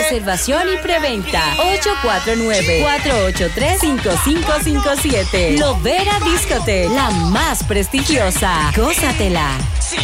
reservación y preventa. 849-483-5557. Lovera Discoteque, la más prestigiosa. Gózatela.